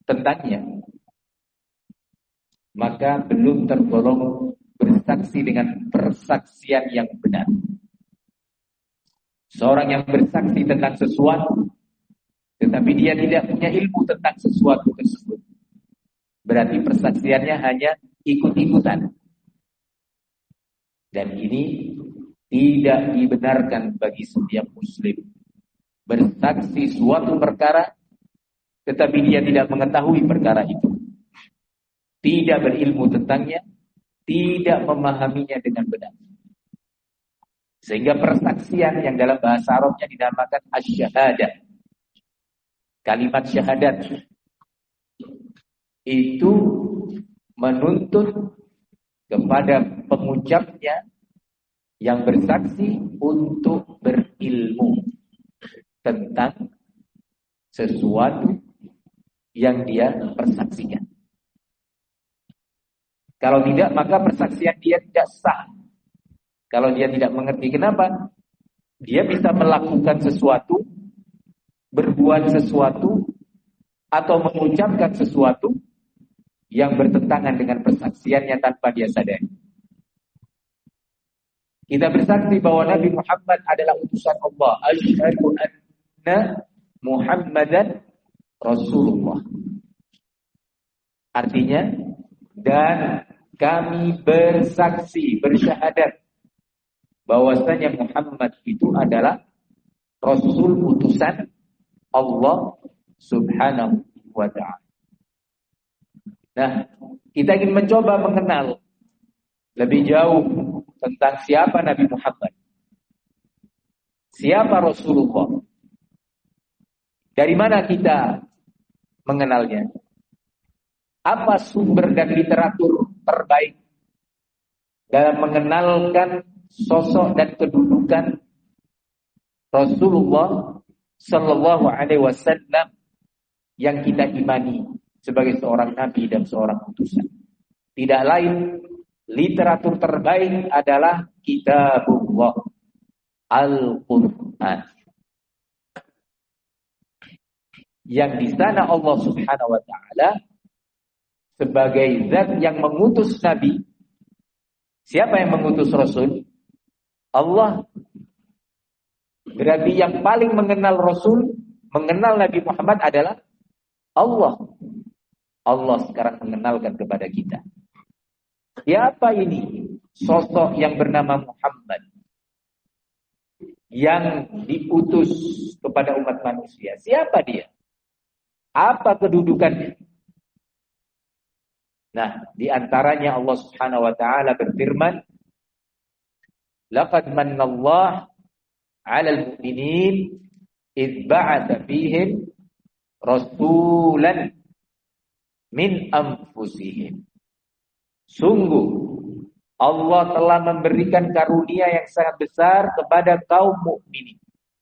tentangnya, maka belum tergolong bersaksi dengan persaksian yang benar. Seorang yang bersaksi tentang sesuatu, tetapi dia tidak punya ilmu tentang sesuatu tersebut, berarti persaksiannya hanya ikut-ikutan. Dan ini tidak dibenarkan bagi setiap muslim. Bersaksi suatu perkara, tetapi dia tidak mengetahui perkara itu, tidak berilmu tentangnya, tidak memahaminya dengan benar. Sehingga persaksian yang dalam bahasa Arabnya dinamakan asy-syahadah, kalimat syahadat, itu menuntut kepada pengucapnya yang bersaksi untuk berilmu tentang sesuatu yang dia persaksikan. Kalau tidak, maka persaksian dia tidak sah. Kalau dia tidak mengerti, kenapa? Dia bisa melakukan sesuatu, berbuat sesuatu, atau mengucapkan sesuatu yang bertentangan dengan persaksiannya tanpa dia sadari. Kita bersaksi bahwa Nabi Muhammad adalah utusan Allah. Asyhadu anna Muhammadan Rasulullah. Artinya, dan kami bersaksi, bersyahadat bahwasanya Muhammad itu adalah Rasul utusan Allah Subhanahu wa ta'ala. Nah, kita ingin mencoba mengenal lebih jauh tentang siapa Nabi Muhammad, siapa Rasulullah, dari mana kita mengenalnya, apa sumber dan literatur terbaik dalam mengenalkan sosok dan kedudukan Rasulullah Sallallahu Alaihi Wasallam yang kita imani sebagai seorang nabi dan seorang utusan. Tidak lain, literatur terbaik adalah Kitabullah, Al-Quran. Yang di sana Allah Subhanahu wa taala sebagai zat yang mengutus nabi. Siapa yang mengutus Rasul? Allah. Berarti yang paling mengenal Rasul, mengenal Nabi Muhammad adalah Allah. Allah sekarang mengenalkan kepada kita. Siapa ini sosok yang bernama Muhammad, yang diutus kepada umat manusia? Siapa dia? Apa kedudukannya? Nah, di antaranya Allah Subhanahu wa taala berfirman, "Laqad mannallahu 'alal mu'minin idz ba'atsa fihim rasulan min anfusihim." Sungguh Allah telah memberikan karunia yang sangat besar kepada kaum mukminin,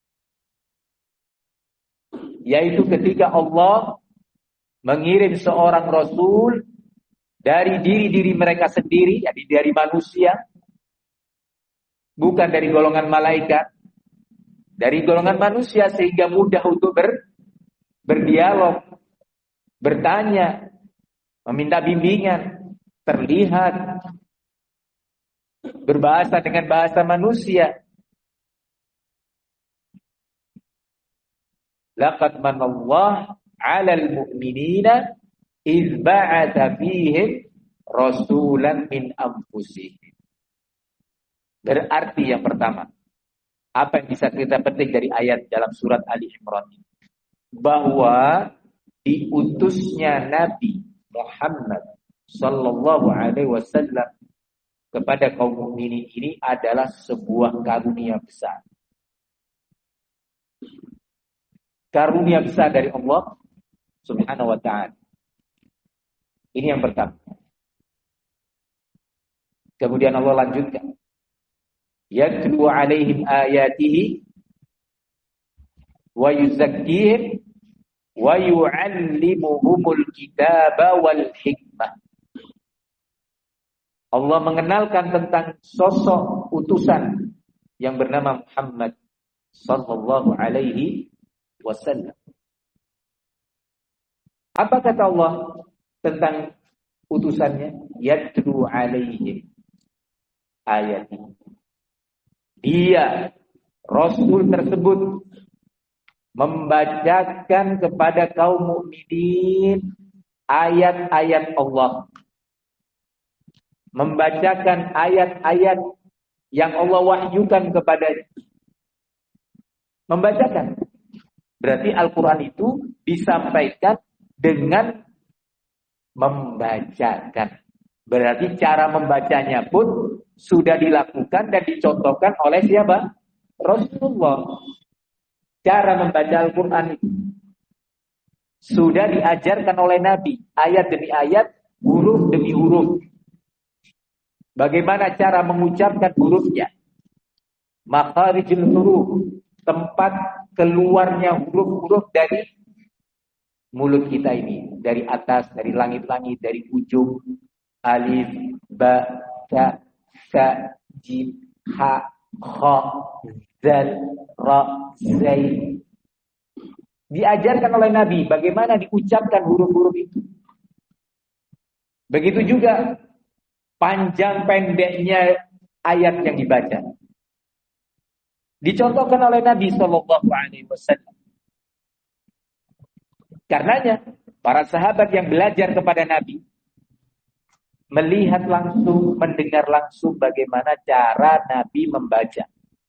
yaitu ketika Allah mengirim seorang rasul dari diri mereka sendiri, yakni dari manusia, bukan dari golongan malaikat, dari golongan manusia, sehingga mudah untuk berdialog, bertanya, meminta bimbingan, terlihat berbahasa dengan bahasa manusia. Laqad manallahu 'alal mu'minina idz ba'atsa fihim rasulan min anfusihim. Berarti yang pertama, apa yang bisa kita petik dari ayat dalam surat Ali Imran ini? Bahwa diutusnya Nabi Muhammad Sallallahu Alaihi Wasallam kepada kaum mukminin ini adalah sebuah karunia besar. Karunia besar dari Allah Subhanahu wa ta'ala. Ini yang pertama. Kemudian Allah lanjutkan, yatlu alaihim ayatihi wa yuzakkihim wa yu'allimuhumul kitaba wal hikmah. Allah mengenalkan tentang sosok utusan yang bernama Muhammad sallallahu alaihi wasallam. Apa kata Allah tentang utusannya? Yatlu alaihim ayat. Dia, Rasul tersebut, membacakan kepada kaum mukminin ayat-ayat Allah. Membacakan ayat-ayat yang Allah wahyukan kepadanya. Membacakan. Berarti Al-Quran itu disampaikan dengan membacakan. Berarti cara membacanya pun sudah dilakukan dan dicontohkan oleh siapa? Rasulullah. Cara membaca Al-Quran itu sudah diajarkan oleh Nabi. Ayat demi ayat, huruf demi huruf. Bagaimana cara mengucapkan hurufnya? Makharijul huruf. Tempat keluarnya huruf-huruf dari mulut kita ini. Dari atas, dari langit-langit, dari ujung. Alif, ba, ta, sa, jim, ha, kha, zal, ra, zai. Diajarkan oleh Nabi bagaimana diucapkan huruf-huruf itu. Begitu juga panjang pendeknya ayat yang dibaca. Dicontohkan oleh Nabi SAW. Karenanya para sahabat yang belajar kepada Nabi melihat langsung, mendengar langsung bagaimana cara Nabi membaca.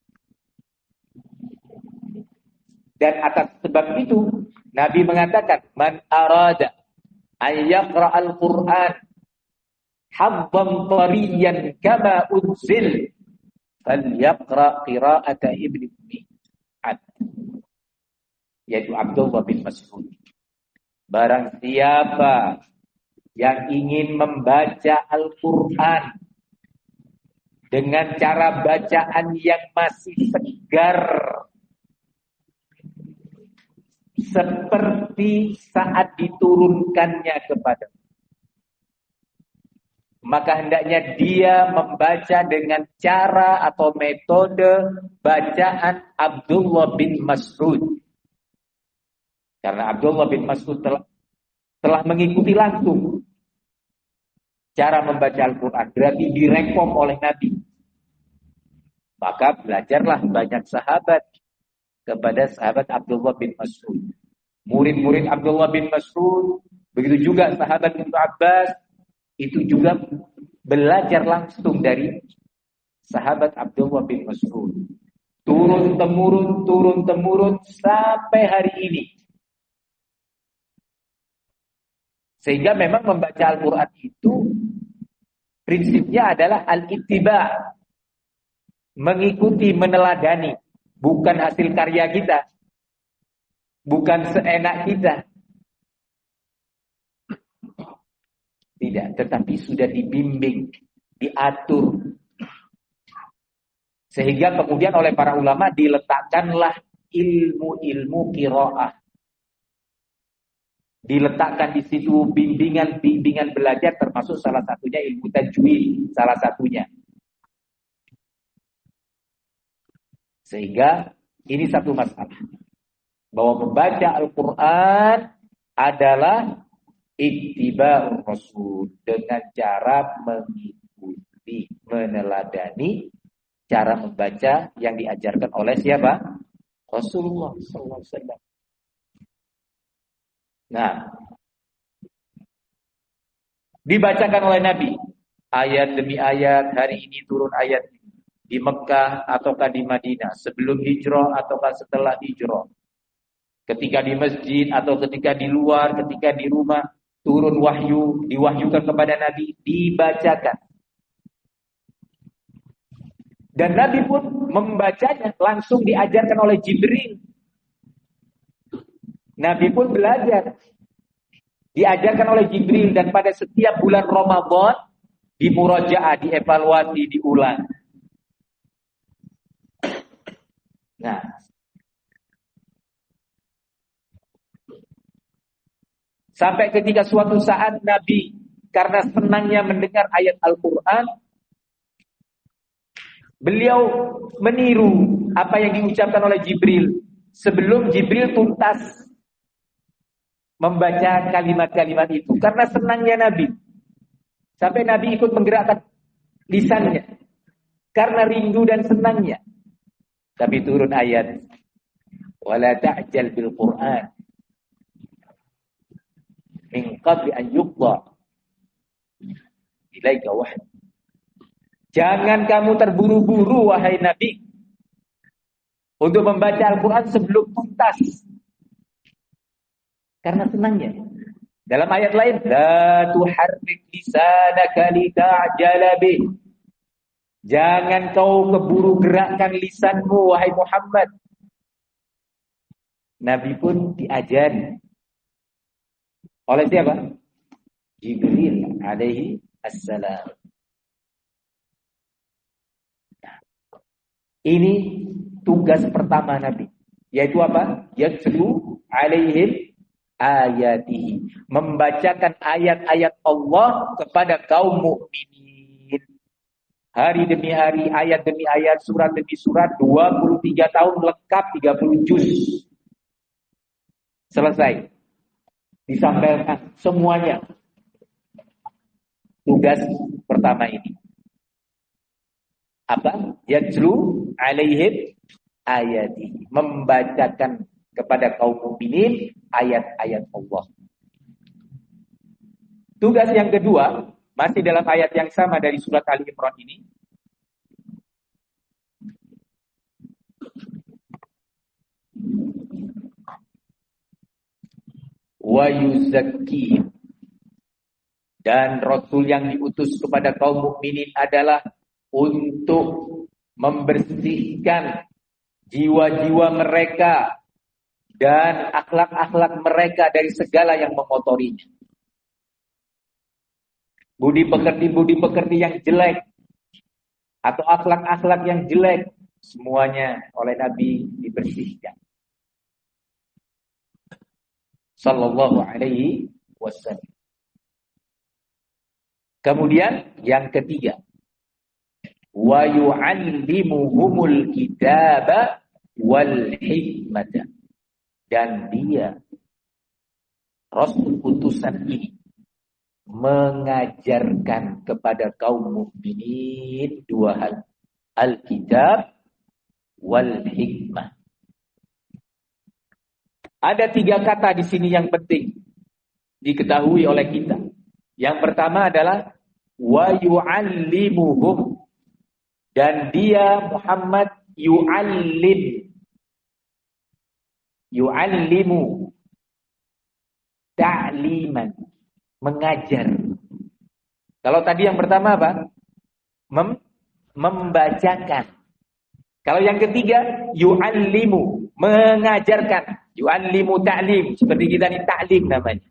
Dan atas sebab itu Nabi mengatakan, man arada an yaqra'al Qur'an habban tariyan kama unzil falyaqra' qira'ata Ibnu Ummi', yaitu Abdullah bin Mas'ud. Barang siapa yang ingin membaca Al-Quran dengan cara bacaan yang masih segar, seperti saat diturunkannya kepada, maka hendaknya dia membaca dengan cara atau metode bacaan Abdullah bin Mas'ud. Karena Abdullah bin Mas'ud telah mengikuti langsung cara membaca Al-Quran. Berarti direkom oleh Nabi. Maka belajarlah banyak sahabat kepada sahabat Abdullah bin Mas'ud. Murid-murid Abdullah bin Mas'ud, begitu juga sahabat Ibnu Abbas, itu juga belajar langsung dari sahabat Abdullah bin Mas'ud. Turun-temurun sampai hari ini. Sehingga memang membaca Al-Quran itu prinsipnya adalah al-ittiba', mengikuti, meneladani, bukan hasil karya kita, bukan seenak kita. Tidak, tetapi sudah dibimbing, diatur. Sehingga kemudian oleh para ulama diletakkanlah ilmu-ilmu qiraah. Diletakkan di situ bimbingan belajar, termasuk salah satunya ilmu tajwid, salah satunya. Sehingga ini satu masalah, bahwa membaca Al-Quran adalah ittiba'ur Rasul, dengan cara mengikuti, meneladani cara membaca yang diajarkan oleh siapa? Rasulullah SAW. Nah, dibacakan oleh Nabi ayat demi ayat. Hari ini turun ayat di Mekah ataukah di Madinah, sebelum hijrah ataukah setelah hijrah, ketika di masjid atau ketika di luar, ketika di rumah, turun wahyu, diwahyukan kepada Nabi, dibacakan. Dan Nabi pun membacanya langsung diajarkan oleh Jibril. Nabi pun belajar, diajarkan oleh Jibril, dan pada setiap bulan Ramadan dimurajaah, dievaluasi, diulang. Nah, sampai ketika suatu saat Nabi karena senangnya mendengar ayat Al-Quran, beliau meniru apa yang diucapkan oleh Jibril sebelum Jibril tuntas membaca kalimat-kalimat itu karena senangnya Nabi. Sampai Nabi ikut menggerakkan lisannya karena rindu dan senangnya. Tapi turun ayat, wala ta'jal bil Qur'an min qabli an yuqda ilaika wahyi. Jangan kamu terburu-buru wahai Nabi untuk membaca Al-Quran sebelum tuntas. Karena senangnya. Dalam ayat lain, la tuharrik lisanaka lita'jala bih. Jangan kau keburu gerakkan lisanmu wahai Muhammad. Nabi pun diajari oleh siapa? Jibril alaihi assalam. Ini tugas pertama Nabi, yaitu apa? Yatlu alaihim ayatihi, membacakan ayat-ayat Allah kepada kaum mukminin. Hari demi hari, ayat demi ayat, surat demi surat, 23 tahun lengkap, 30 juz. Selesai. Disampaikan semuanya. Tugas pertama ini. Apa? Yatlu alaihim ayatihi, membacakan kepada kaum mukminin ayat-ayat Allah. Tugas yang kedua, masih dalam ayat yang sama dari surat Ali Imran ini. Wa yuzakkihim, dan Rasul yang diutus kepada kaum mukminin adalah untuk membersihkan jiwa-jiwa mereka dan akhlak-akhlak mereka dari segala yang mengotorinya. Budi pekerti yang jelek atau akhlak-akhlak yang jelek, semuanya oleh Nabi dibersihkan. Sallallahu alaihi wasallam. Kemudian yang ketiga, wa yu'allimuhumul kitaba wal hikmata. Dan dia, Rasul utusan ini, mengajarkan kepada kaum mukminin dua hal, Alkitab wal hikmah. Ada 3 kata di sini yang penting diketahui oleh kita. Yang pertama adalah wa yu'allimuhum, dan dia Muhammad yu'allimu ta'liman, mengajar. Kalau tadi yang pertama apa? Membacakan. Kalau yang ketiga yu'allimu, mengajarkan. Yu'allimu ta'lim, seperti kita ini ta'lim namanya.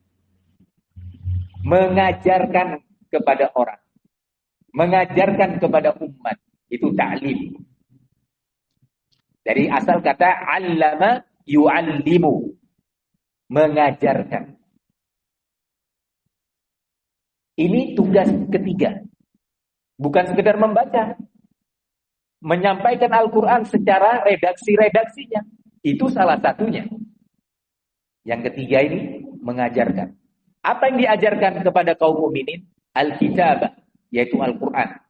Mengajarkan kepada orang, mengajarkan kepada umat, itu ta'lim. Dari asal kata 'allama yu'allimu, mengajarkan. Ini tugas ketiga. Bukan sekedar membaca. Menyampaikan Al-Quran secara redaksi-redaksinya. Itu salah satunya. Yang ketiga ini mengajarkan. Apa yang diajarkan kepada kaum mukminin? Al-Kitab, yaitu Al-Quran.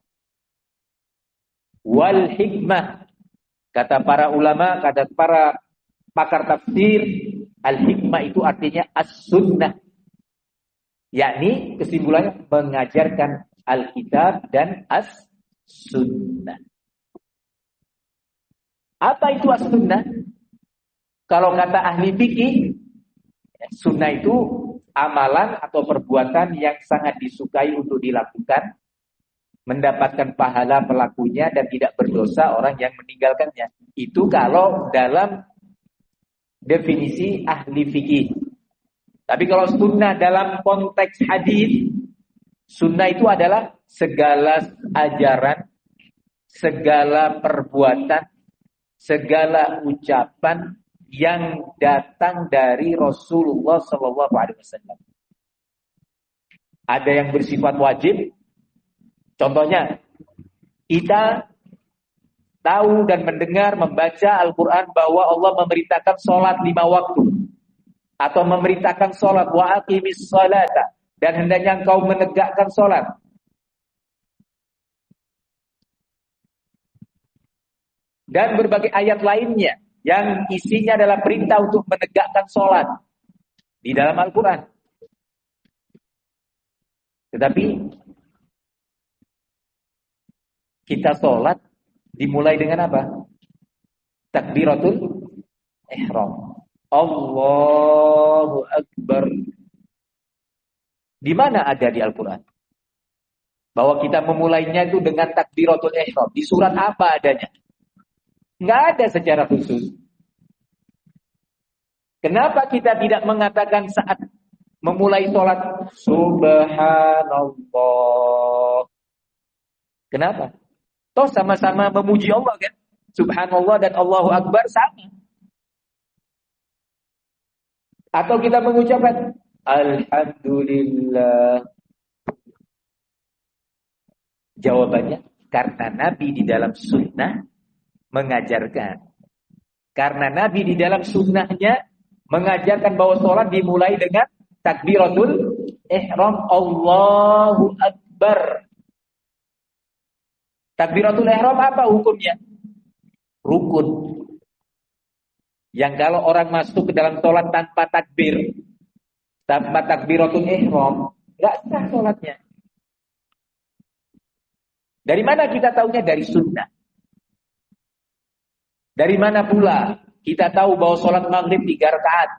Wal hikmah. Kata para ulama, kata para pakar tafsir, al-hikmah itu artinya as-sunnah. Yakni kesimpulannya mengajarkan Alkitab dan as-sunnah. Apa itu as-sunnah? Kalau kata ahli fikih, sunnah itu amalan atau perbuatan yang sangat disukai untuk dilakukan, mendapatkan pahala pelakunya dan tidak berdosa orang yang meninggalkannya. Itu kalau dalam definisi ahli fikih. Tapi kalau sunnah dalam konteks hadis, sunnah itu adalah segala ajaran, segala perbuatan, segala ucapan yang datang dari Rasulullah SAW. Ada yang bersifat wajib. Contohnya, kita tahu dan mendengar, membaca Al-Quran bahwa Allah memerintahkan sholat 5 waktu. atau memerintahkan sholat, wa aqimis sholata, dan hendaknya engkau menegakkan sholat. Dan berbagai ayat lainnya yang isinya adalah perintah untuk menegakkan sholat di dalam Al-Quran. Tetapi kita sholat dimulai dengan apa? Takbiratul ihram. Allahu Akbar. Di mana ada di Al-Quran bahwa kita memulainya itu dengan takbiratul ihram? Di surat apa adanya? Nggak ada secara khusus. Kenapa kita tidak mengatakan saat memulai sholat Subhanallah? Kenapa? Toh sama-sama memuji Allah kan? Subhanallah dan Allahu Akbar sama. Atau kita mengucapkan Alhamdulillah. Jawabannya karena Nabi di dalam sunnah mengajarkan. Karena Nabi di dalam sunnahnya mengajarkan bahwa sholat dimulai dengan takbiratul ihram, Allahu Akbar. Takbiratul ihram apa hukumnya? Rukun. Yang kalau orang masuk ke dalam sholat tanpa takbir, tanpa takbiratul ihram, nggak sah sholatnya. Dari mana kita tahunya? Dari sunnah. Dari mana pula kita tahu bahwa sholat maghrib 3 rakaat?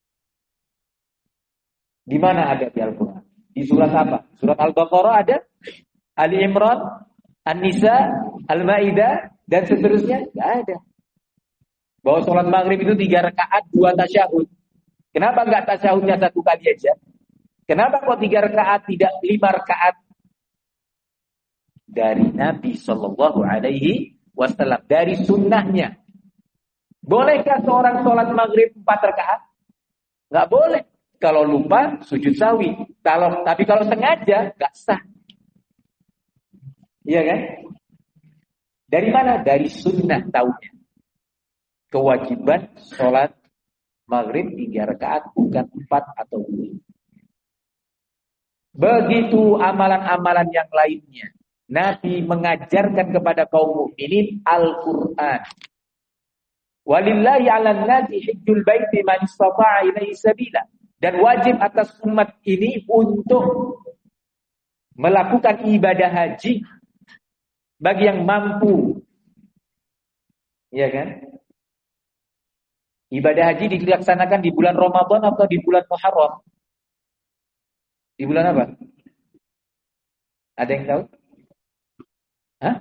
Di mana ada di Al-Quran? Di surat apa? Surat Al-Baqarah ada? Ali Imran, An-Nisa, Al-Maidah, dan seterusnya? Tidak ada. Bahwa sholat maghrib itu 3 rakaat, 2 tasyahud. Kenapa enggak tasyahudnya 1 kali aja? Kenapa kok 3 rakaat tidak 5 rakaat? Dari Nabi Sallallahu Alaihi Wasallam, dari sunnahnya. Bolehkah seorang sholat maghrib 4 rakaat? Nggak boleh. Kalau lupa, sujud sahwi. Tapi kalau sengaja, nggak sah. Iya kan? Dari mana? Dari sunnah taunya. Kewajiban sholat maghrib 3 rakaat, bukan 4 atau 2. Begitu amalan-amalan yang lainnya. Nabi mengajarkan kepada kaum mukminin Al-Quran. Walillahi 'alan nasi hajjul baiti man istata'a ilaihi sabila. Dan wajib atas umat ini untuk melakukan ibadah haji bagi yang mampu. Iya kan? Ibadah haji dilaksanakan di bulan Ramadan atau di bulan Muharram? Di bulan apa? Ada yang tahu? Hah?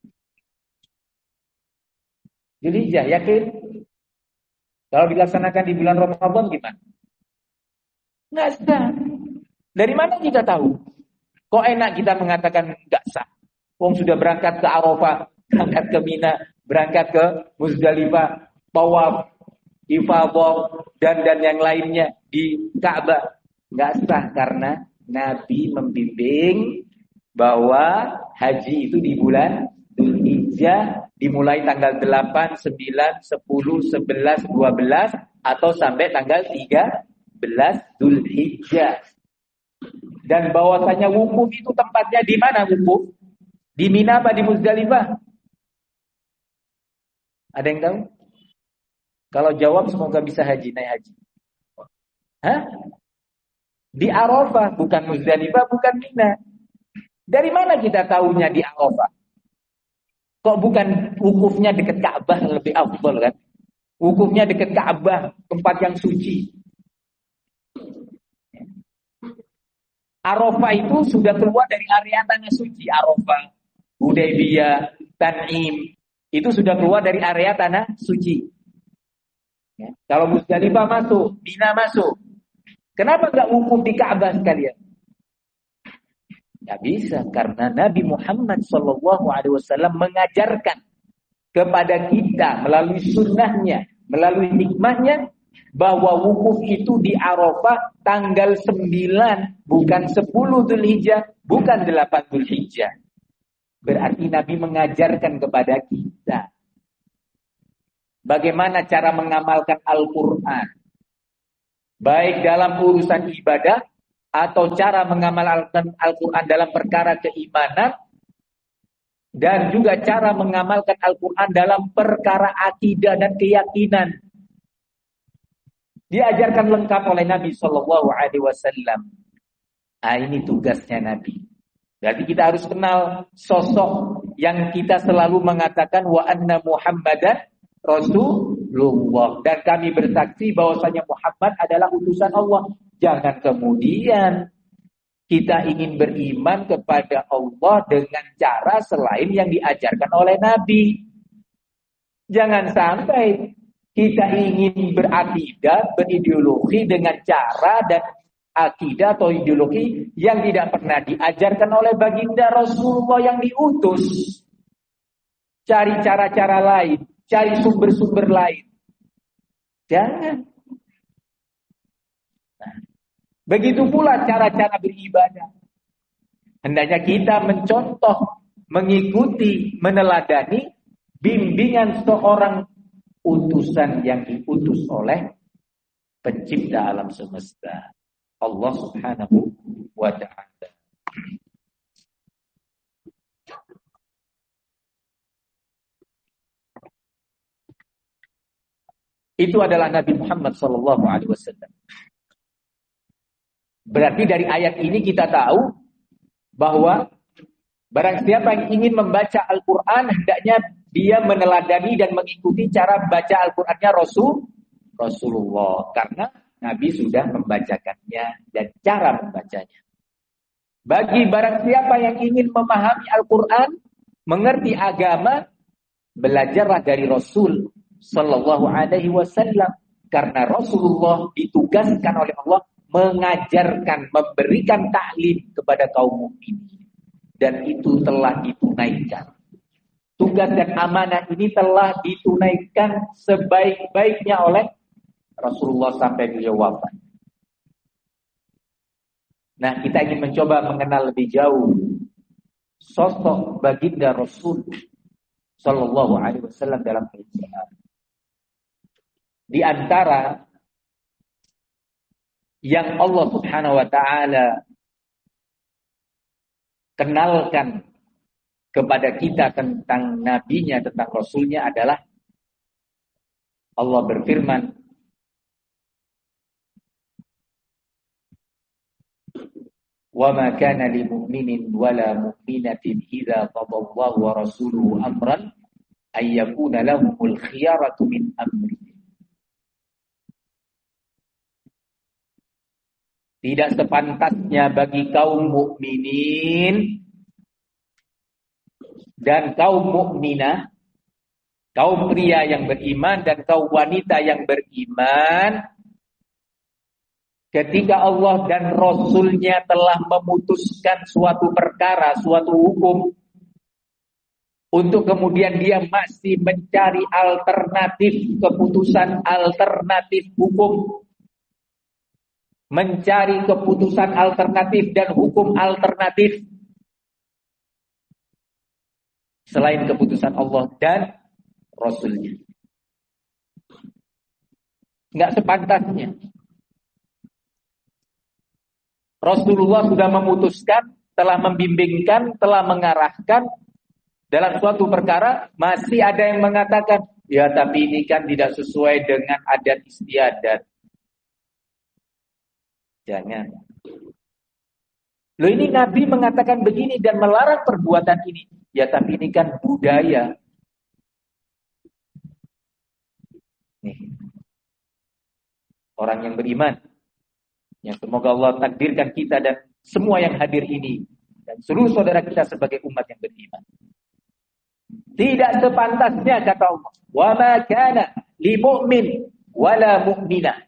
Dzulhijjah, yakin? Kalau dilaksanakan di bulan Ramadan gimana? Nggak sah. Dari mana kita tahu? Kok enak kita mengatakan nggak sah? Wong sudah berangkat ke Arafah, berangkat ke Mina, berangkat ke Muzdalifah, tawaf, ifadah, dan yang lainnya di Ka'bah. Nggak sah karena Nabi membimbing bahwa haji itu di bulan Dzulhijjah dimulai tanggal 8, 9, 10, 11, 12 atau sampai tanggal 13 Dzulhijjah. Dan bahwasanya wukuf itu tempatnya di mana wukuf? Di Mina apa di Muzdalifah? Ada yang tahu? Kalau jawab semoga bisa naik haji. Hah? Di Arafah, bukan Muzdalifah, bukan Mina. Dari mana kita tahunya di Arafah? Kok bukan wukufnya dekat Ka'bah lebih afdal kan? Wukufnya dekat Ka'bah, tempat yang suci. Arafah itu sudah keluar dari area tanah suci. Arafah, Hudaybiyah, Tan'im, itu sudah keluar dari area tanah suci. Ya. Kalau Muzdalifah masuk, Mina masuk. Kenapa enggak wukuf di Ka'bah sekalian? Tidak bisa, karena Nabi Muhammad SAW mengajarkan kepada kita melalui sunnahnya, melalui hikmahnya, bahwa wukuf itu di Arafah tanggal 9, bukan 10 Dzulhijjah, bukan 8 Dzulhijjah. Berarti Nabi mengajarkan kepada kita bagaimana cara mengamalkan Al-Quran. baik dalam urusan ibadah atau cara mengamalkan Al-Quran dalam perkara keimanan, dan juga cara mengamalkan Al-Quran dalam perkara akidah dan keyakinan. Diajarkan lengkap oleh Nabi Shallallahu Alaihi Wasallam. Nah, ini tugasnya Nabi. Berarti kita harus kenal sosok yang kita selalu mengatakan wa anna Muhammadan Rasulullah, dan kami bersaksi bahwasanya Muhammad adalah utusan Allah. Jangan kemudian kita ingin beriman kepada Allah dengan cara selain yang diajarkan oleh Nabi. Jangan sampai kita ingin berakidah, berideologi dengan cara dan akidah atau ideologi yang tidak pernah diajarkan oleh baginda Rasulullah yang diutus. Cari cara-cara lain, cari sumber-sumber lain. Jangan. Nah, begitu pula cara-cara beribadah. Hendaknya kita mencontoh, mengikuti, meneladani bimbingan seorang utusan yang diutus oleh pencipta alam semesta, Allah Subhanahu wa ta'ala. Itu adalah Nabi Muhammad sallallahu alaihi wasallam. Berarti dari ayat ini kita tahu bahwa barang siapa yang ingin membaca Al-Quran, hendaknya dia meneladani dan mengikuti cara baca Al-Qurannya Rasulullah. Karena Nabi sudah membacakannya dan cara membacanya. Bagi barang siapa yang ingin memahami Al-Quran, mengerti agama, belajarlah dari Rasul Sallallahu Alaihi Wasallam. Karena Rasulullah ditugaskan oleh Allah mengajarkan, memberikan taklim kepada kaum mukminin, dan itu telah ditunaikan. Tugas dan amanah ini telah ditunaikan sebaik-baiknya oleh Rasulullah sampai beliau wafat. Nah, kita ingin mencoba mengenal lebih jauh sosok baginda Rasul Sallallahu Alaihi Wasallam dalam Islam. Di antara yang Allah Subhanahu Wa Taala kenalkan kepada kita tentang nabinya, tentang rasulnya adalah Allah berfirman, wa ma kana lil mu'minin wala mu'minatin idza qadallahu wa rasuluhu amran ay yakuna lahumul khiyaratu min amri. Tidak sepantasnya bagi kaum mukminin dan kaum mukminah, kaum pria yang beriman dan kaum wanita yang beriman, ketika Allah dan Rasulnya telah memutuskan suatu perkara, suatu hukum, untuk kemudian dia masih mencari alternatif keputusan, alternatif hukum, mencari keputusan alternatif dan hukum alternatif selain keputusan Allah dan Rasulnya. Enggak sepantasnya. Rasulullah sudah memutuskan, telah membimbingkan, telah mengarahkan dalam suatu perkara, masih ada yang mengatakan, ya tapi ini kan tidak sesuai dengan adat istiadat. Jangan. Loh, ini Nabi mengatakan begini dan melarang perbuatan ini. Ya tapi ini kan budaya. Nih. Orang yang beriman, yang semoga Allah takdirkan kita dan semua yang hadir ini dan seluruh saudara kita sebagai umat yang beriman. Tidak sepantasnya kata Allah, wa ma kana li mu'min wala mu'minah.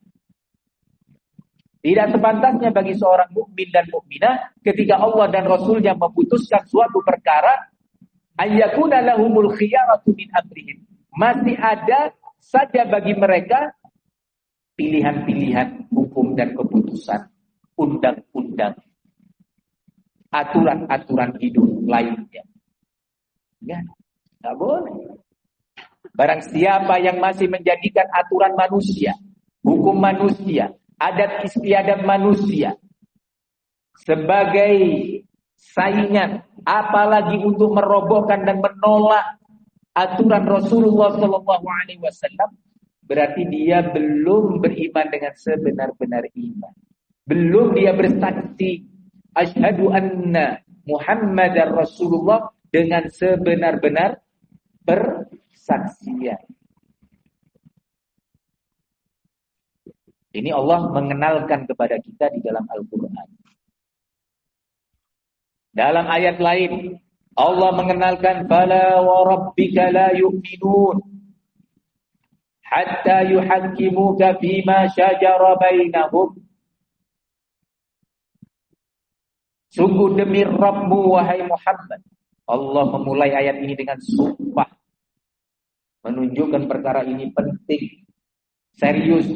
Tidak sepantasnya bagi seorang mukmin dan mukminah ketika Allah dan Rasulnya memutuskan suatu perkara, ayyakuna lahumul khiyaratu min amrihim. Masih ada saja bagi mereka pilihan-pilihan hukum dan keputusan, undang-undang, aturan-aturan hidup lainnya. Ya, tidak boleh. Barang siapa yang masih menjadikan aturan manusia, hukum manusia, adat istiadat manusia sebagai saingan, apalagi untuk merobohkan dan menolak aturan Rasulullah Shallallahu Alaihi Wasallam, berarti dia belum beriman dengan sebenar-benar iman. Belum dia bersaksi asyhadu anna Muhammadar Rasulullah dengan sebenar-benar persaksian. Ini Allah mengenalkan kepada kita di dalam Al-Quran. Dalam ayat lain Allah mengenalkan fala wa rabbika la yu'minun hatta yuhakkimuka fima syajara bainahum. Sungguh demi Rabbmu wahai Muhammad. Allah memulai ayat ini dengan sumpah, menunjukkan perkara ini penting, serius.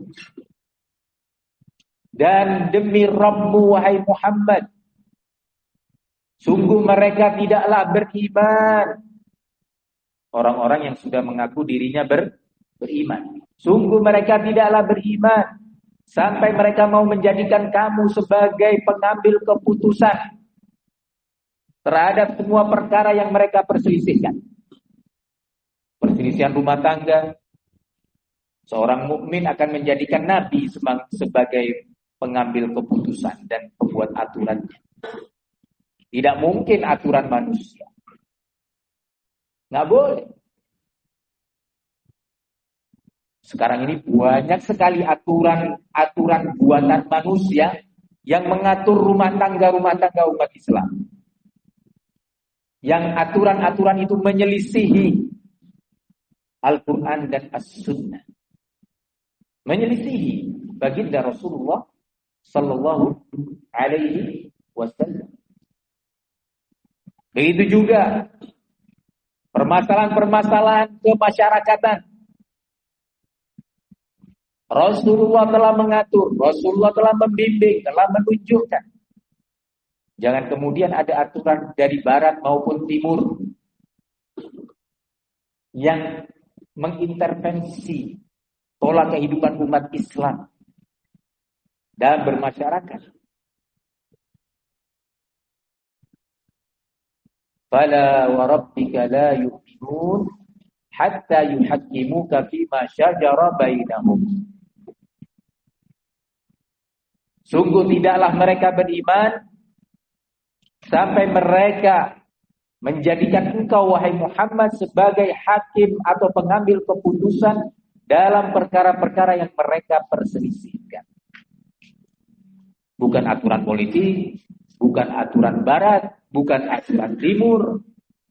Dan demi Rabbmu wahai Muhammad, sungguh mereka tidaklah beriman. Orang-orang yang sudah mengaku dirinya beriman. Sungguh mereka tidaklah beriman sampai mereka mau menjadikan kamu sebagai pengambil keputusan terhadap semua perkara yang mereka perselisihkan. Perselisihan rumah tangga, seorang mukmin akan menjadikan nabi sebagai pengambil keputusan dan pembuat aturannya. Tidak mungkin aturan manusia. Nggak boleh. Sekarang ini banyak sekali aturan buatan manusia yang mengatur rumah tangga umat Islam. Yang aturan-aturan itu menyelisihi Al-Quran dan As-Sunnah. Menyelisihi baginda Rasulullah Sallallahu Alaihi Wasallam. Begitu juga permasalahan-permasalahan kemasyarakatan. Rasulullah telah mengatur, Rasulullah telah membimbing, telah menunjukkan. Jangan kemudian ada aturan dari barat maupun timur yang mengintervensi pola kehidupan umat Islam dan bermasyarakat. Fala wa rabbika la yu'minun hatta yuhakkimuka fima syajara bainahum. Sungguh tidaklah mereka beriman sampai mereka menjadikan engkau wahai Muhammad sebagai hakim atau pengambil keputusan dalam perkara-perkara yang mereka perselisihkan. Bukan aturan politik, bukan aturan barat, bukan aturan timur.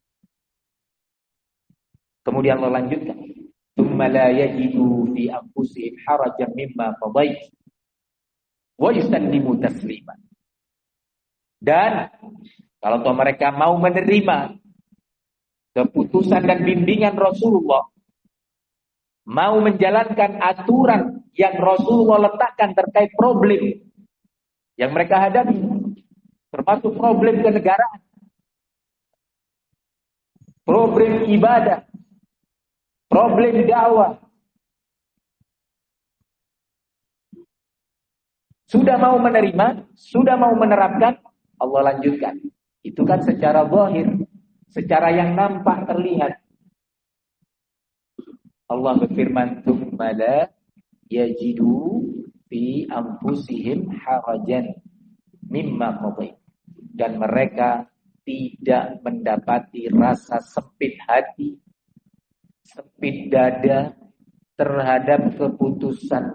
Kemudian Allah lanjutkan, "Tsumma la yajidu fi anfusihim harajan mimma qadait wa yusallimu taslima." Dan kalau mereka mau menerima keputusan dan bimbingan Rasulullah, mau menjalankan aturan yang Rasulullah letakkan terkait problem yang mereka hadapi, termasuk problem kenegaraan, problem ibadah, problem dakwah, sudah mau menerima, sudah mau menerapkan, Allah lanjutkan. Itu kan secara zahir, secara yang nampak terlihat. Allah berfirman, "Tsumma la yajidu fi anfusihim harajan mimma qadait." Dan mereka tidak mendapati rasa sempit hati, sempit dada terhadap keputusan.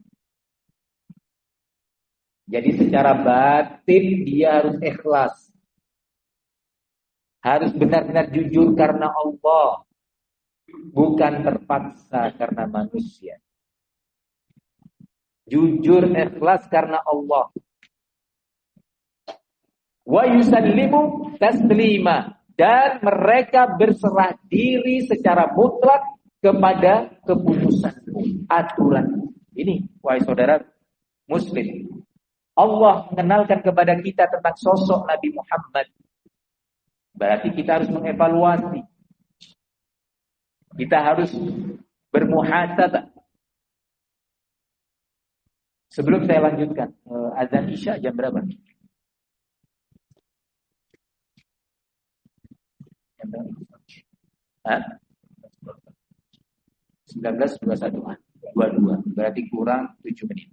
Jadi secara batin dia harus ikhlas. Harus benar-benar jujur karena Allah, bukan terpaksa karena manusia. Jujur ikhlas karena Allah. Wa yusallimu taslima, dan mereka berserah diri secara mutlak kepada keputusanmu, aturan. Ini wahai saudara muslim, Allah mengenalkan kepada kita tentang sosok Nabi Muhammad. Berarti kita harus mengevaluasi. Kita harus bermuhasabah. Sebelum saya lanjutkan, azan Isya jam berapa? Jam berapa? 19.21. 22. Berarti kurang 7 menit.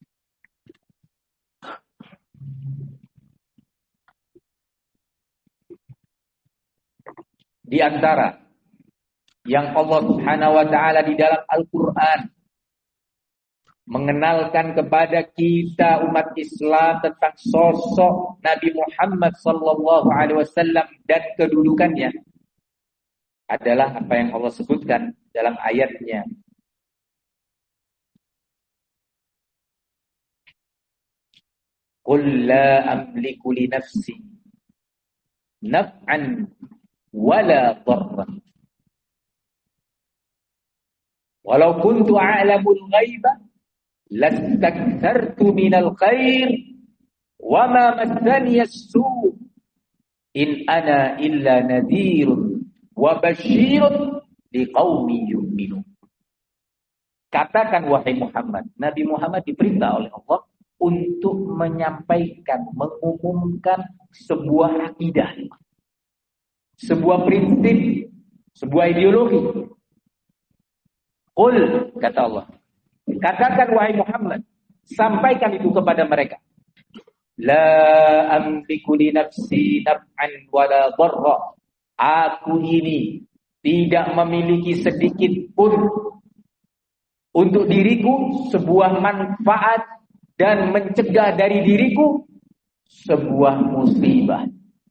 Di antara yang Allah Subhanahu wa taala di dalam Al-Qur'an mengenalkan kepada kita umat Islam tentang sosok Nabi Muhammad sallallahu alaihi wasallam dan kedudukannya adalah apa yang Allah sebutkan dalam ayatnya. Qul la amliku li nafsi naf'an wala dharran. Walau kuntu a'lamul ghaiba lastakthartu minal khair wa ma massani as-su' in ana illa nadhirun wa basyirun liqaumin yu'minun. Katakan wahai Muhammad, Nabi Muhammad diperintah oleh Allah untuk menyampaikan, mengumumkan sebuah akidah, sebuah prinsip, sebuah ideologi. Qul, kata Allah, katakan wahai Muhammad, sampaikan itu kepada mereka. La amliku li nafsi naf'an wala dharra. Aku ini tidak memiliki sedikit pun untuk diriku sebuah manfaat dan mencegah dari diriku sebuah musibah.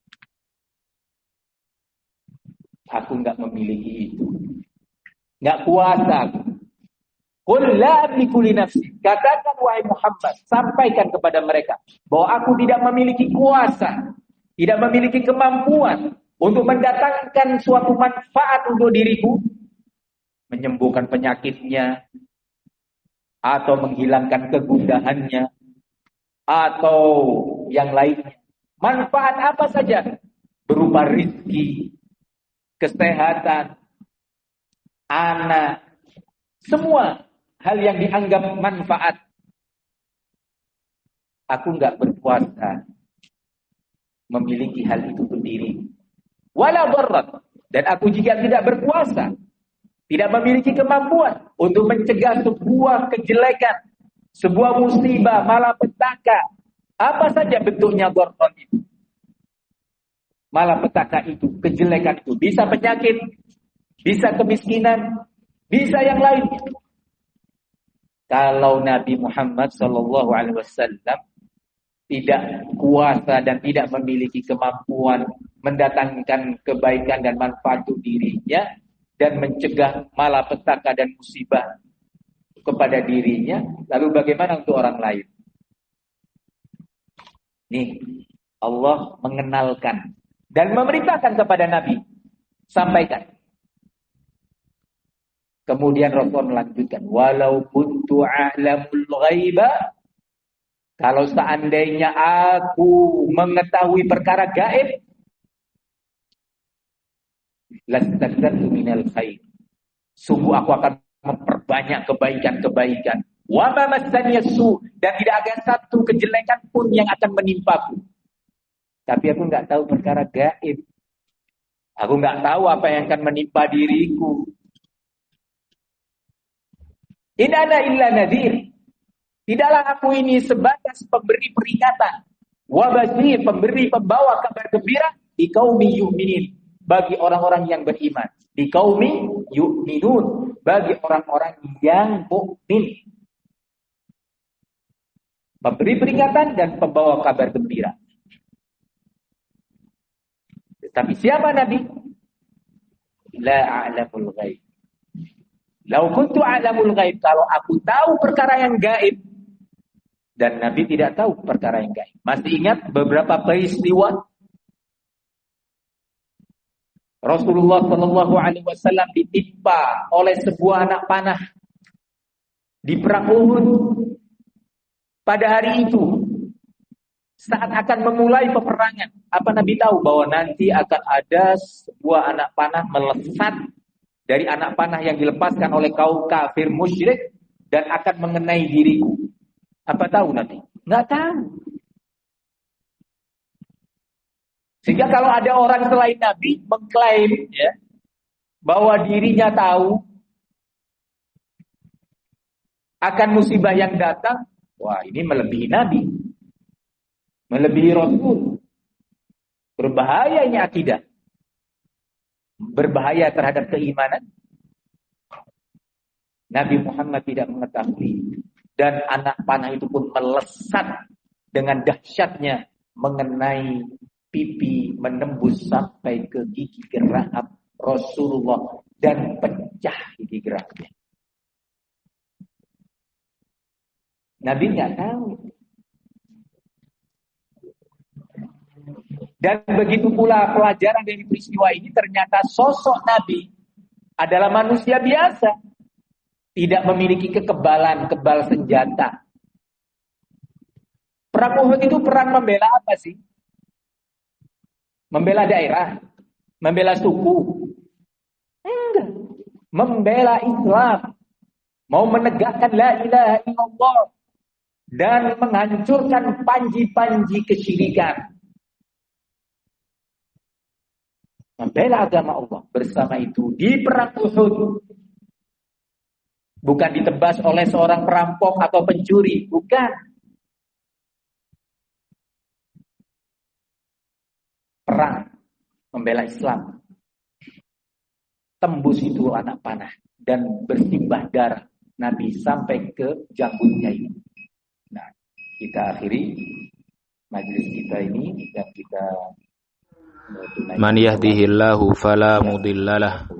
Aku enggak memiliki itu. Enggak kuasa. Qul la amliku li nafsi. Katakan wahai Muhammad, sampaikan kepada mereka bahwa aku tidak memiliki kuasa, tidak memiliki kemampuan untuk mendatangkan suatu manfaat untuk diriku, menyembuhkan penyakitnya, atau menghilangkan kegundahannya, atau yang lainnya. Manfaat apa saja, berupa rizki, kesehatan, anak, semua hal yang dianggap manfaat. Aku enggak berkuasa memiliki hal itu berdiri. Wala dharrat, dan aku jika tidak berkuasa, tidak memiliki kemampuan untuk mencegah sebuah kejelekan, sebuah musibah, malapetaka, apa saja bentuknya dharrat itu. Malapetaka itu, kejelekan itu, bisa penyakit, bisa kemiskinan, bisa yang lain. Kalau Nabi Muhammad SAW tidak kuasa dan tidak memiliki kemampuan mendatangkan kebaikan dan manfaat untuk dirinya dan mencegah malapetaka dan musibah kepada dirinya, lalu bagaimana untuk orang lain? Nih, Allah mengenalkan dan memerintahkan kepada Nabi, sampaikan. Kemudian Rasul melanjutkan, walau kuntu a'lamul ghaiba, kalau seandainya aku mengetahui perkara gaib, lastakthartu minal khair, sungguh aku akan memperbanyak kebaikan-kebaikan. Wa ma massani as-su, dan tidak ada satu kejelekan pun yang akan menimpaku. Tapi aku enggak tahu perkara gaib. Aku enggak tahu apa yang akan menimpa diriku. In ana illa nadhir. Tidaklah aku ini sebatas pemberi peringatan, wa basyir, pemberi pembawa kabar gembira di qaumi yu'minin, bagi orang-orang yang beriman, di qaumi yu'minun, bagi orang-orang yang mukmin. Pemberi peringatan dan pembawa kabar gembira. Tapi siapa Nabi? La a'lamul ghaib. Lau kuntu a'lamul ghaib, kalau aku tahu perkara yang gaib. Dan Nabi tidak tahu perkara yang gaib. Masih ingat beberapa peristiwa Rasulullah Shallallahu Alaihi Wasallam ditimpa oleh sebuah anak panah di perang Uhud. Pada hari itu, saat akan memulai peperangan, apa Nabi tahu bahwa nanti akan ada sebuah anak panah melesat dari anak panah yang dilepaskan oleh kaum kafir musyrik dan akan mengenai diriku. Apa tahu Nabi? Nggak tahu. Sehingga kalau ada orang selain Nabi mengklaim ya bahwa dirinya tahu akan musibah yang datang, wah ini melebihi Nabi, melebihi Rasul. Berbahaya ini akidah. Berbahaya terhadap keimanan. Nabi Muhammad tidak mengetahui. Dan anak panah itu pun melesat dengan dahsyatnya mengenai pipi, menembus sampai ke gigi geraham Rasulullah dan pecah gigi geraham. Nabi nggak tahu. Dan begitu pula pelajaran dari peristiwa ini, ternyata sosok Nabi adalah manusia biasa. Tidak memiliki kekebalan, kebal senjata. Perang Uhud itu perang membela apa sih? Membela daerah? Membela suku? Enggak. Membela Islam. Mau menegakkan la ilaha illallah. Dan menghancurkan panji-panji kesyirikan. Membela agama Allah. Bersama itu di perang Uhud. Bukan ditebas oleh seorang perampok atau pencuri. Bukan. Perang. Membela Islam. Tembus itu anak panah. Dan bersimbah darah Nabi sampai ke janggutnya ini. Nah, kita akhiri majelis kita ini dan kita Man yahdihillahu fala mudhillalah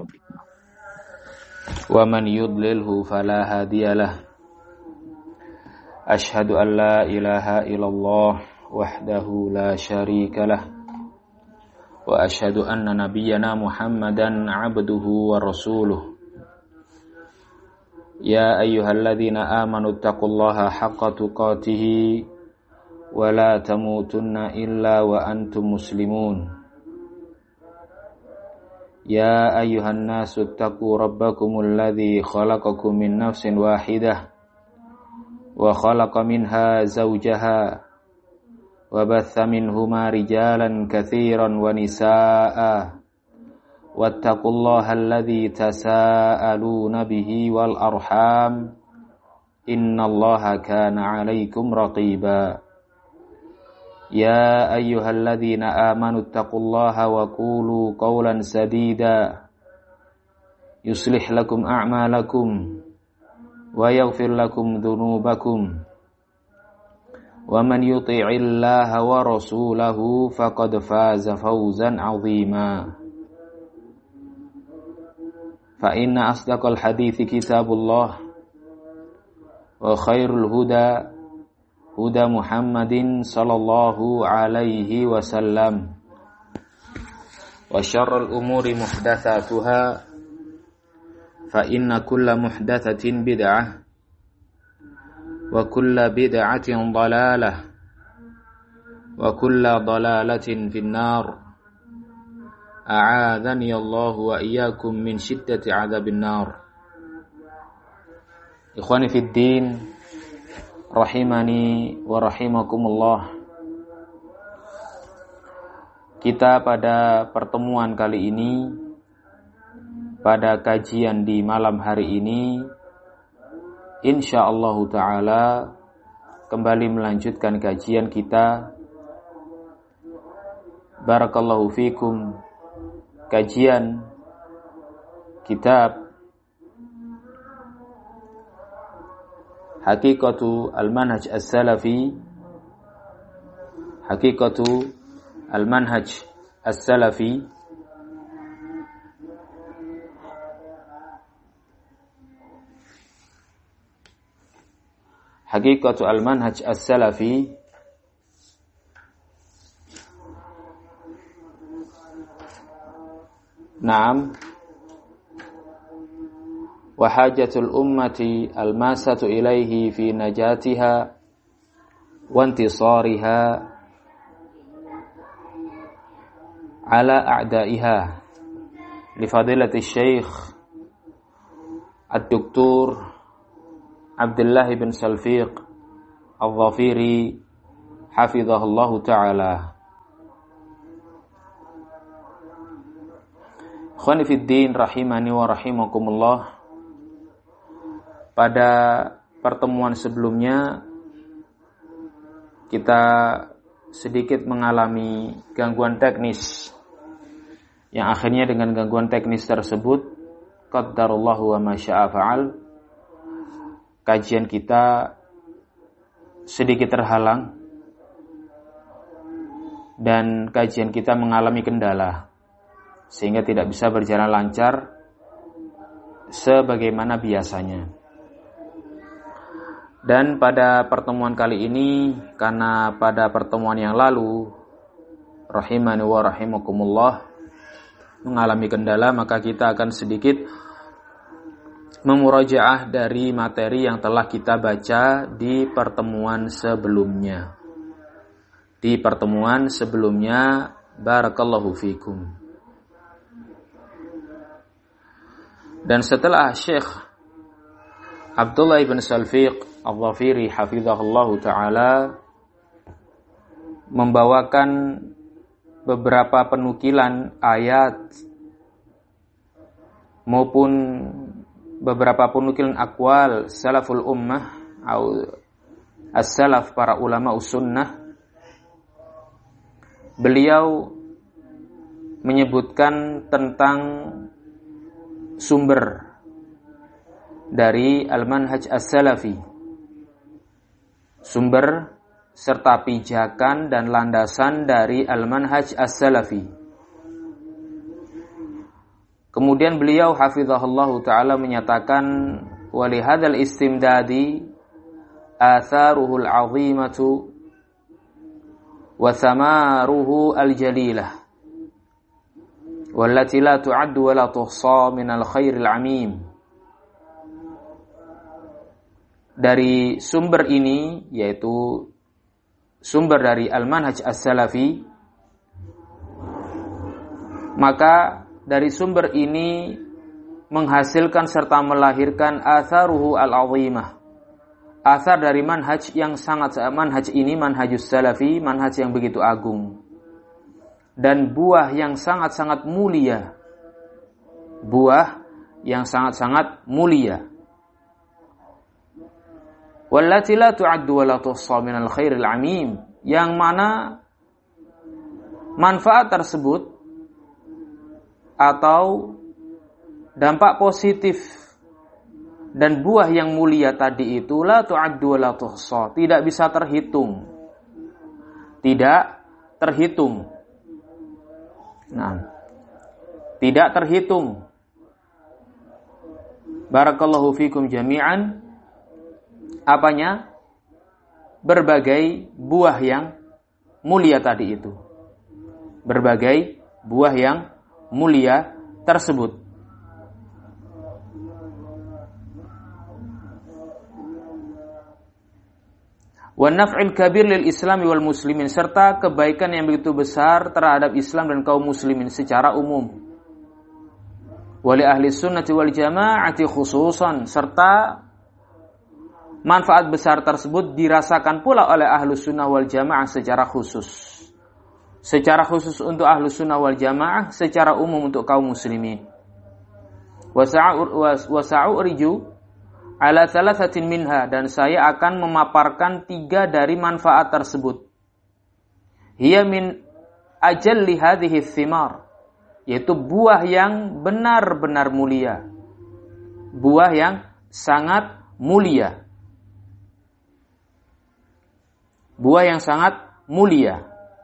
wa man yudlilhu fala hadiyalah. Asyhadu an la ilaha illallah wahdahu la syarikalah wa asyhadu anna nabiyyana Muhammadan abduhu wa rasuluh. Ya ayyuhalladzina amanu taqullaha haqqa tuqatih wa la tamutunna illa wa antum muslimun. Ya ayyuhan nasu taqu rabbakumul ladzi khalaqakum min nafsin wahidah wa khalaqa minha zawjaha wa batha minhuma rijalan katsiran wa nisaa'a wattaqullaha alladzi tasaaluna bihi wal arham innallaha kana 'alaikum raqiba. Ya ayyuhalladzina amanu taqullaha wa qulu qawlan sadida yuslih lakum a'malakum wa yaghfir lakum dhunubakum wa man yuti'illaha wa rasulahu faqad faza fawzan 'azima. Fa inna asdaqal hadithi kitabullah wa khairul huda huda Muhammadin sallallahu alaihi wasallam wa syarrul umuri muhdatsatuha fa inna kulla muhdatsatin bid'ah wa kulla bid'atin dhalalah wa kulla dhalalatin finnar. A'adzani Allah wa iyyakum min syiddati 'adzabin nar. Ikhwani fid din, rahimani wa rahimakumullah. Kita pada pertemuan kali ini, pada kajian di malam hari ini, insyaallah ta'ala kembali melanjutkan kajian kita. Barakallahu fikum. Kajian kitab Haqiqatu al-Manhaj as-Salafi, Haqiqatu al-Manhaj as-Salafi, Haqiqatu al-Manhaj as-Salafi. Naam. Wa hajatul ummati al-masatu ilaihi fi najatiha wa intisariha ala a'daiha li fadilati Syekh Ad-Doktor Abdullah bin Salfiq Al-Dhafiri hafizahullahu ta'ala. Ikhwani fiddin rahimani wa rahimakumullah. Pada pertemuan sebelumnya kita sedikit mengalami gangguan teknis, yang akhirnya dengan gangguan teknis tersebut qaddarallahu wa ma syaa fa'al, kajian kita sedikit terhalang dan kajian kita mengalami kendala sehingga tidak bisa berjalan lancar sebagaimana biasanya. Dan pada pertemuan kali ini, karena pada pertemuan yang lalu rahimani wa rahimakumullah mengalami kendala, maka kita akan sedikit memurajaah dari materi yang telah kita baca di pertemuan sebelumnya. Di pertemuan sebelumnya, barakallahu fikum. Dan setelah Syekh Abdullah ibn Salfiq Al-Dhafiri hafizahullahu ta'ala membawakan beberapa penukilan ayat maupun beberapa penukilan aqwal salaful ummah atau as-salaf, para ulama sunnah, beliau menyebutkan tentang sumber dari al-manhaj as-salafi, sumber serta pijakan dan landasan dari al-manhaj as-salafi. Kemudian beliau hafizahullahu ta'ala menyatakan walihadzal istimdadi atharuhul azimatu wa thamaruhu al-jalilah wallati la tu'addu wa la tuhsa minal khairil amim. Dari sumber ini, yaitu sumber dari al-manhaj as-salafi, maka dari sumber ini menghasilkan serta melahirkan atharuhu al-azimah, athar dari manhaj yang sangat, manhaj ini manhajus salafi, manhaj yang begitu agung, dan buah yang sangat-sangat mulia, buah yang sangat-sangat mulia. Wallati la tu'addu wa la tuhsa minal khairil amim, yang mana manfaat tersebut atau dampak positif dan buah yang mulia tadi itu la tu'addu wa la tuhsa, tidak bisa terhitung, tidak terhitung. Nah, tidak terhitung. Barakallahu fikum jami'an. Apanya? Berbagai buah yang mulia tadi itu. Berbagai buah yang mulia tersebut. Wa naf'il kabir lil islami wal muslimin, serta kebaikan yang begitu besar terhadap Islam dan kaum muslimin secara umum. Wa li ahli sunnati wal jama'ati khususan, serta manfaat besar tersebut dirasakan pula oleh ahlu sunnah wal jamaah secara khusus. Secara khusus untuk ahlu sunnah wal jamaah, secara umum untuk kaum muslimin. Wa sa'uriju ala thalathatin minha, dan saya akan memaparkan 3 dari manfaat tersebut. Hiya min ajalli hadhihi thimar, yaitu buah yang benar-benar mulia. Buah yang sangat mulia. Buah yang sangat mulia.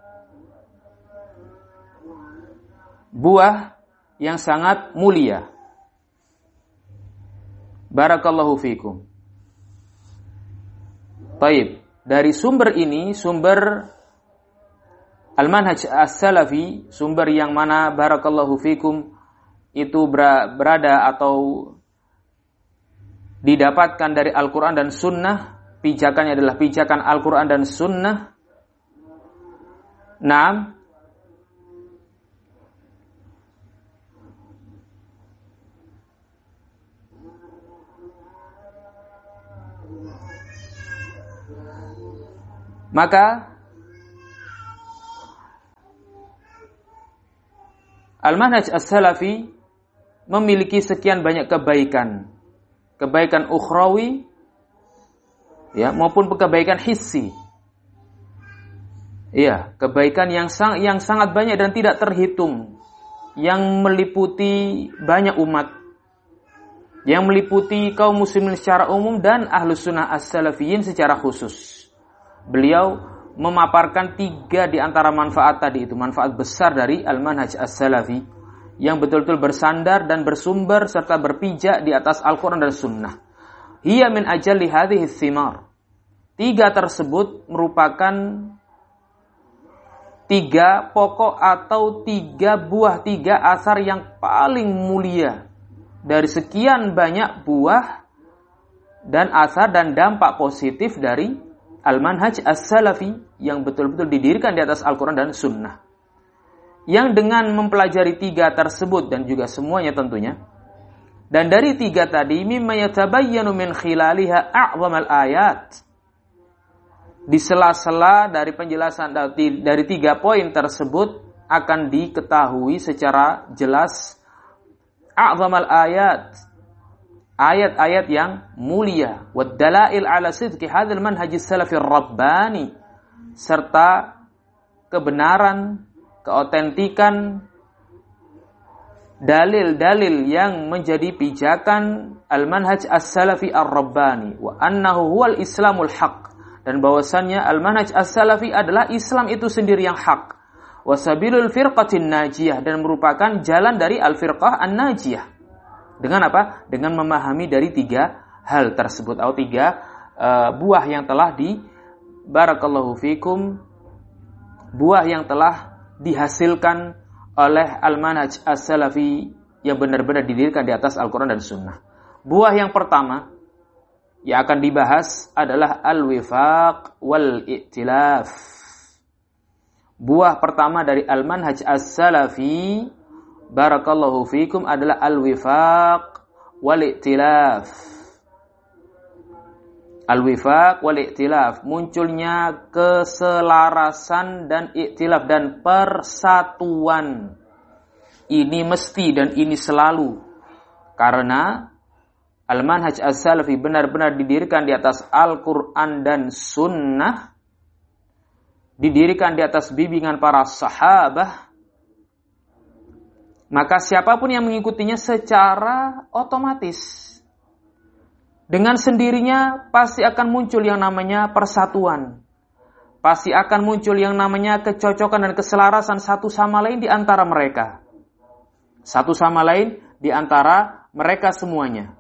Buah yang sangat mulia. Barakallahu fikum. Baik, dari sumber ini, sumber al-manhaj as-salafi, sumber yang mana barakallahu fikum itu berada atau didapatkan dari Al-Quran dan Sunnah, pijakannya adalah pijakan Al-Quran dan Sunnah. Naam. Maka al-manhaj as-salafi memiliki sekian banyak kebaikan. Kebaikan ukhrawi ya, maupun kebaikan hissi. Iya, kebaikan yang sangat banyak dan tidak terhitung, yang meliputi banyak umat, yang meliputi kaum muslimin secara umum dan ahlus sunnah as-salafiyin secara khusus. Beliau memaparkan 3 di antara manfaat tadi itu, manfaat besar dari al-manhaj as-salafi yang betul-betul bersandar dan bersumber serta berpijak di atas Al-Quran dan Sunnah. Hiya min ajalli hadhihi thimar. 3 tersebut merupakan 3 pokok atau 3 buah, 3 asar yang paling mulia dari sekian banyak buah dan asar dan dampak positif dari al-manhaj as-salafi yang betul-betul didirikan di atas Al-Quran dan Sunnah. Yang dengan mempelajari 3 tersebut dan juga semuanya tentunya, dan dari 3 tadi mimma yatabayyanu min khilaliha a'zamal ayat, di sela-sela dari penjelasan dari 3 poin tersebut akan diketahui secara jelas a'zamal ayat, ayat-ayat yang mulia, wad dalail ala sidqi hadzal manhaj as-salafi ar-rabbani, serta kebenaran, keotentikan dalil-dalil yang menjadi pijakan al-manhaj as-salafi ar-rabbani, wa annahu huwal islamul haq, dan bahwasannya al-manhaj as-salafi adalah Islam itu sendiri yang hak, wasabilul firqatin najiyah, dan merupakan jalan dari al-firqah an-najiyah. Dengan apa? Dengan memahami dari 3 hal tersebut atau 3 buah yang telah barakallahu fikum, buah yang telah dihasilkan oleh al-manhaj as-salafi yang benar-benar didirikan di atas Al-Quran dan Sunnah. Buah yang pertama yang akan dibahas adalah al-wifaq wal-i'tilaf. Buah pertama dari al-manhaj as-salafi, barakallahu fikum, adalah al-wifaq wal-i'tilaf. Al-wifaq wal-i'tilaf, munculnya keselarasan dan i'tilaf dan persatuan. Ini mesti dan ini selalu, karena al-manhaj as-salafi benar-benar didirikan di atas Al-Quran dan Sunnah, didirikan di atas bimbingan para sahabah. Maka siapapun yang mengikutinya secara otomatis, dengan sendirinya pasti akan muncul yang namanya persatuan. Pasti akan muncul yang namanya kecocokan dan keselarasan satu sama lain di antara mereka. Satu sama lain di antara mereka semuanya.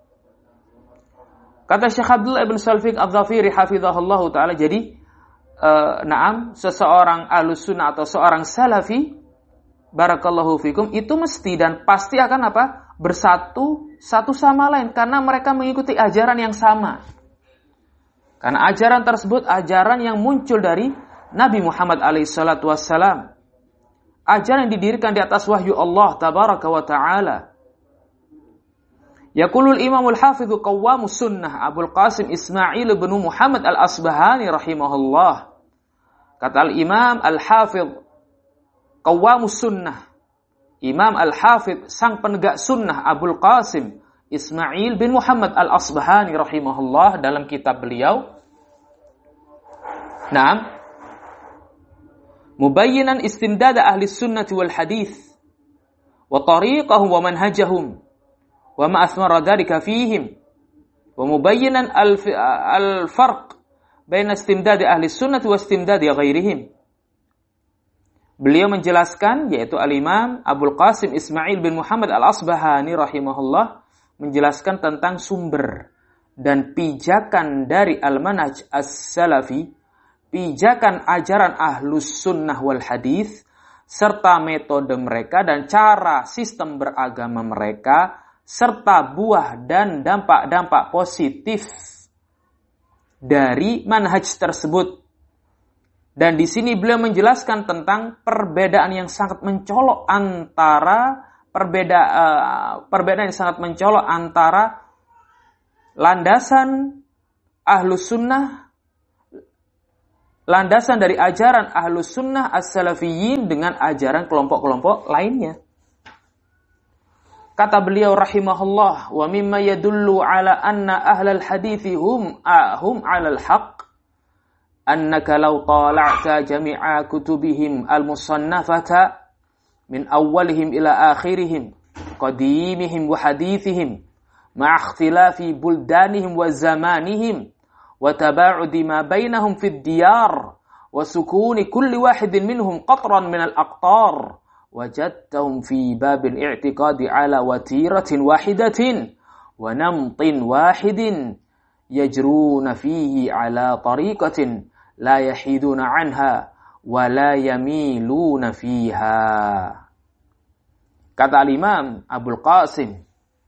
Kata Syekh Abdullah ibn Salfiq al-Dhafiri hafizahullah ta'ala, jadi seseorang ahlus sunnah atau seorang salafi, barakallahu fikum, itu mesti dan pasti akan apa? Bersatu satu sama lain, karena mereka mengikuti ajaran yang sama. Karena ajaran tersebut ajaran yang muncul dari Nabi Muhammad alaihissalatu wassalam. Ajaran yang didirikan di atas wahyu Allah tabaraka wa ta'ala. Yaqulul Imamul Hafidhu Qawwamus Sunnah Abul Qasim Ismail bin Muhammad Al-Asbahani rahimahullah. Kata Al-Imam Al-Hafidh Qawwamus Sunnah, Imam Al-Hafidh sang penegak sunnah Abul Qasim Ismail bin Muhammad Al-Asbahani rahimahullah dalam kitab beliau, mubayyinan istindada ahli sunnati wal hadith wa tariqahum wa manhajahum wa ma athmara dhalika fihim wa mubayyinan al-farq baina istimdad ahli sunnah wa istimdad ghairihim. Beliau menjelaskan, yaitu al-Imam Abul Qasim Ismail bin Muhammad Al-Asbahani rahimahullah, menjelaskan tentang sumber dan pijakan dari al-manhaj as-salafi, pijakan ajaran ahlus sunnah wal hadith, serta metode mereka dan cara sistem beragama mereka, serta buah dan dampak-dampak positif dari manhaj tersebut. Dan di sini beliau menjelaskan tentang perbedaan yang sangat mencolok antara perbedaan yang sangat mencolok antara landasan ahlus sunnah landasan dari ajaran Ahlus Sunnah As-Salafiyyin dengan ajaran kelompok-kelompok lainnya. Kata beliau rahimahullah, wa mimma yadullu ala anna ahlal hadithi hum 'alal haqq annaka law tala'ta jami'a kutubihim al-musannafata min awwalihim ila akhirihim qadimihim wa hadithihim ma'a ikhtilafi buldanihim wa zamanihim wa taba'udi ma bainahum fid diyar wa sukuni kulli wahidin minhum qatran min al-aqtar wajadtahum fi babil i'tiqadi ala watiratin wahidatin wa namtin wahidin yajruna fihi ala tariqatin la yahiduna anha wa la yamiluna fiha. Kata Imam Abul Qasim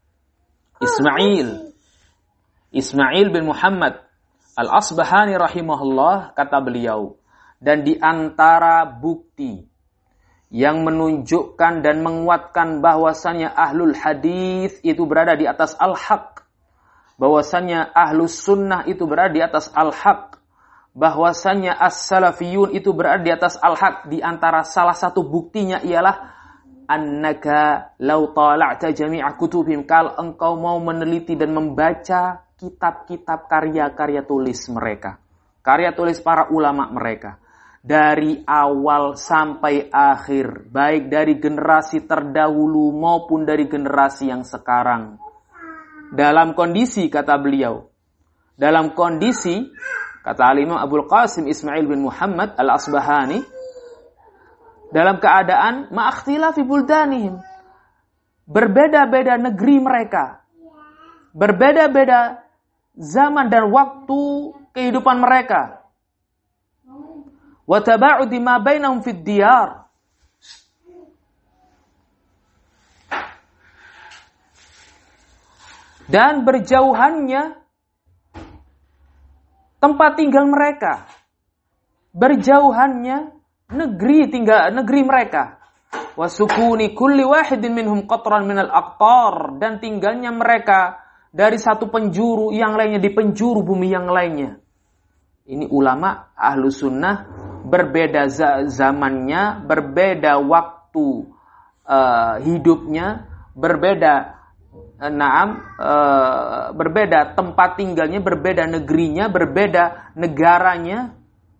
Ismail bin Muhammad Al-Asbahani rahimahullah, kata beliau, dan di antara bukti yang menunjukkan dan menguatkan bahwasannya ahlul hadis itu berada di atas al-haq, bahwasannya ahlus sunnah itu berada di atas al-haq, bahwasannya as-salafiyun itu berada di atas al-haq, di antara salah satu buktinya ialah annaka law tala'ta jami'a kutubihim, kalau engkau mau meneliti dan membaca kitab-kitab karya-karya tulis mereka, karya tulis para ulama mereka, dari awal sampai akhir, baik dari generasi terdahulu maupun dari generasi yang sekarang, dalam kondisi, kata beliau, dalam kondisi, kata Imam Abul Qasim Ismail bin Muhammad Al-Asbahani, dalam keadaan ma'akhtilafi buldanihim, berbeda-beda negeri mereka, berbeda-beda zaman dan waktu kehidupan mereka, wa taba'udi ma bainahum fid diyar, dan berjauhannya tempat tinggal mereka, berjauhannya negeri mereka, wa sukuni kulli wahidin minhum qatran minal aqtar, dan tinggalnya mereka dari satu penjuru yang lainnya, di penjuru bumi yang lainnya. Ini ulama ahlu sunnah, berbeda zamannya, berbeda waktu hidupnya, berbeda tempat tinggalnya, berbeda negerinya, berbeda negaranya.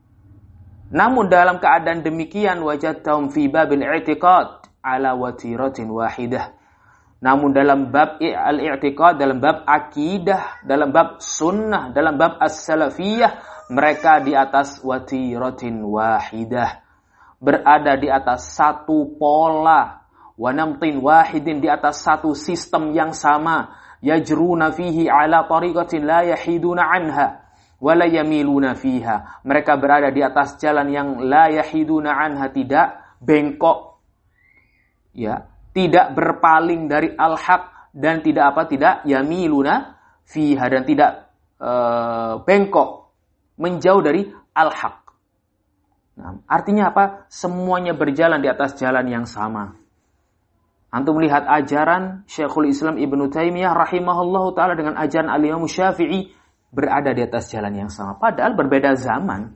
Namun dalam keadaan demikian, wajadtahum fi babil i'tiqad ala watiratin wahidah. Namun dalam bab al-i'tiqad, dalam bab akidah, dalam bab sunnah, dalam bab as-salafiyah, mereka di atas watiratin wahidah, berada di atas satu pola, wa namtin wahidin, di atas satu sistem yang sama, yajruna fihi ala tariqatin la yahiduna anha wa la yamiluna fiha. Mereka berada di atas jalan yang la yahiduna anha, tidak bengkok, ya, tidak berpaling dari al-haq, dan tidak yamiluna fiha, dan tidak bengkok menjauh dari al-haq. Nah, artinya apa? Semuanya berjalan di atas jalan yang sama. Antum melihat ajaran Syekhul Islam Ibnu Taimiyah rahimahullahu taala dengan ajaran Al-Imam Syafi'i berada di atas jalan yang sama, padahal berbeda zaman.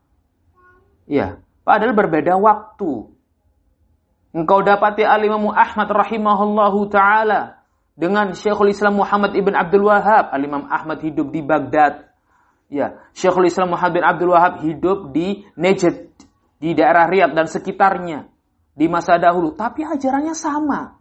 Ya, padahal berbeda waktu. Engkau dapati Al-Imam Ahmad rahimahullahu taala dengan Syekhul Islam Muhammad ibn Abdul Wahhab. Al-Imam Ahmad hidup di Baghdad. Ya, Syekhul Islam Muhammad bin Abdul Wahhab hidup di Najd, di daerah Riyadh dan sekitarnya di masa dahulu, tapi ajarannya sama.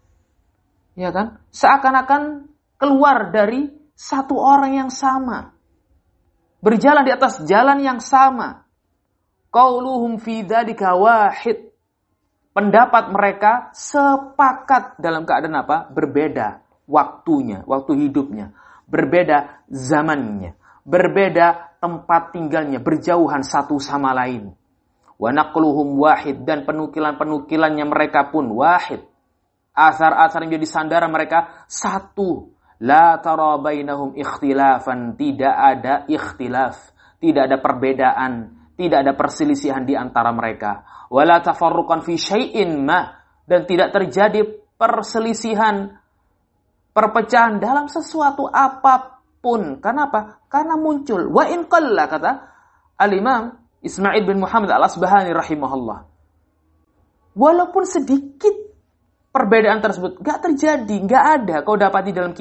Ya kan? Seakan-akan keluar dari satu orang yang sama. Berjalan di atas jalan yang sama. Qauluhum fi dzalika wahid. Pendapat mereka sepakat dalam keadaan apa? Berbeda waktunya, waktu hidupnya, berbeda zamannya, berbeda tempat tinggalnya, berjauhan satu sama lain. Wa naqluhum wahid, dan penukilan-penukilannya mereka pun wahid. Asar-asar yang jadi sandaran mereka satu. La tara bainahum ikhtilafan, tidak ada ikhtilaf, tidak ada perbedaan, tidak ada perselisihan di antara mereka. Wala tafarruqan fi syai'in ma, dan tidak terjadi perselisihan, perpecahan dalam sesuatu apapun. Kenapa? Karena muncul wa in qalla, kata Al-Imam Ismail bin Muhammad al-Asbahani rahimahullah. Walaupun sedikit perbedaan tersebut, gak terjadi, gak ada kau dapati dalam